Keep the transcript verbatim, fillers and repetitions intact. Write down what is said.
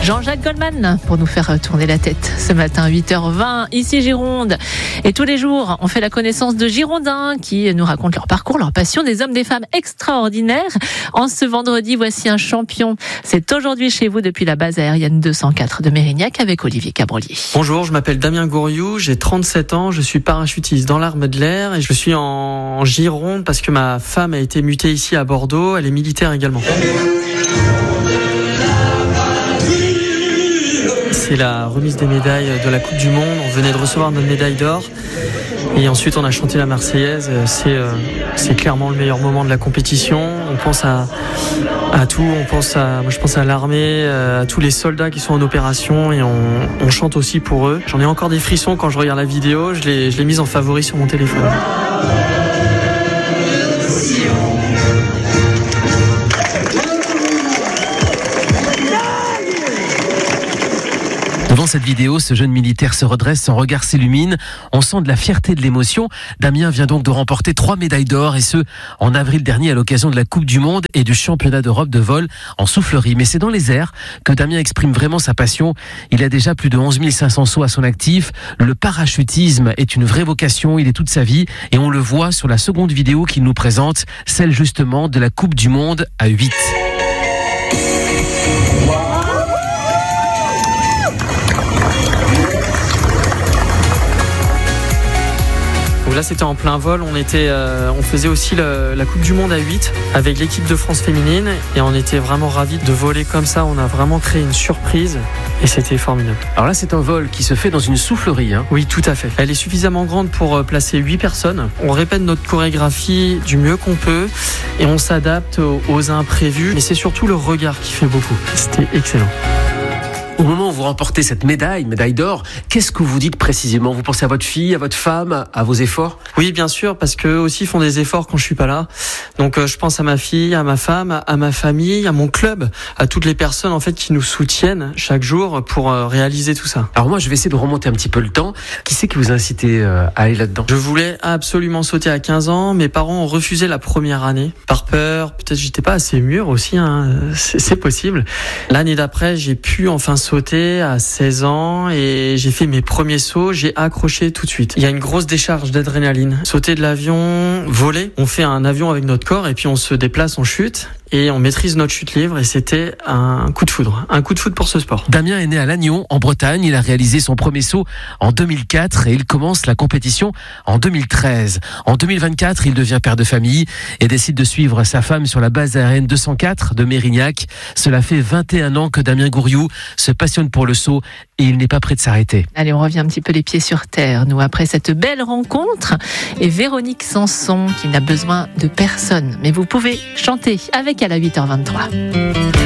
Jean-Jacques Goldman pour nous faire tourner la tête ce matin, huit heures vingt, ici Gironde. Et tous les jours, on fait la connaissance de Girondins qui nous racontent leur parcours, leur passion, des hommes, des femmes extraordinaires. En ce vendredi, voici un champion. C'est aujourd'hui chez vous depuis la base aérienne deux cent quatre de Mérignac avec Olivier Cabrolier. Bonjour, je m'appelle Damien Gouriou, j'ai trente-sept ans, je suis parachutiste dans l'armée de l'air et je suis en Gironde parce que ma femme a été mutée ici à Bordeaux, elle est militaire également. C'est la remise des médailles de la Coupe du Monde. On venait de recevoir notre médaille d'or. Et ensuite, on a chanté la Marseillaise. C'est, euh, c'est clairement le meilleur moment de la compétition. On pense à, à tout. On pense à, moi, je pense à l'armée, à tous les soldats qui sont en opération. Et on, on chante aussi pour eux. J'en ai encore des frissons quand je regarde la vidéo. Je l'ai, je l'ai mise en favori sur mon téléphone. Devant cette vidéo, ce jeune militaire se redresse, son regard s'illumine. On sent de la fierté, de l'émotion. Damien vient donc de remporter trois médailles d'or, et ce, en avril dernier à l'occasion de la Coupe du Monde et du championnat d'Europe de vol en soufflerie. Mais c'est dans les airs que Damien exprime vraiment sa passion. Il a déjà plus de onze mille cinq cents sauts à son actif. Le parachutisme est une vraie vocation, il est toute sa vie, et on le voit sur la seconde vidéo qu'il nous présente, celle justement de la Coupe du Monde à huit. Là, c'était en plein vol. On était, euh, on faisait aussi le, la Coupe du Monde à huit avec l'équipe de France féminine et on était vraiment ravis de voler comme ça. On a vraiment créé une surprise et c'était formidable. Alors là, c'est un vol qui se fait dans une soufflerie, hein. Oui, tout à fait. Elle est suffisamment grande pour placer huit personnes. On répète notre chorégraphie du mieux qu'on peut et on s'adapte aux, aux imprévus. Mais c'est surtout le regard qui fait beaucoup. C'était excellent. Au moment où vous remportez cette médaille, médaille d'or, qu'est-ce que vous dites précisément ? Vous pensez à votre fille, à votre femme, à vos efforts ? Oui, bien sûr, parce qu'eux aussi font des efforts quand je suis pas là. Donc euh, je pense à ma fille, à ma femme, à ma famille, à mon club, à toutes les personnes en fait qui nous soutiennent chaque jour pour euh, réaliser tout ça. Alors moi, je vais essayer de remonter un petit peu le temps. Qui c'est qui vous a incité euh, à aller là-dedans ? Je voulais absolument sauter à quinze ans. Mes parents ont refusé la première année par peur. Peut-être j'étais pas assez mûr aussi, hein. c'est, c'est possible. L'année d'après, j'ai pu enfin sauté à seize ans et j'ai fait mes premiers sauts, j'ai accroché tout de suite. Il y a une grosse décharge d'adrénaline. Sauter de l'avion, voler, on fait un avion avec notre corps et puis on se déplace, on chute et on maîtrise notre chute libre et c'était un coup de foudre, un coup de foudre pour ce sport. Damien est né à Lannion, en Bretagne. Il a réalisé son premier saut en deux mille quatre et il commence la compétition en deux mille treize. En deux mille vingt-quatre, il devient père de famille et décide de suivre sa femme sur la base aérienne deux cent quatre de Mérignac. Cela fait vingt et un ans que Damien Gouriou se passionne pour le saut et il n'est pas prêt de s'arrêter. Allez, on revient un petit peu les pieds sur terre, nous, après cette belle rencontre. Et Véronique Sanson, qui n'a besoin de personne. Mais vous pouvez chanter avec elle à huit heures vingt-trois.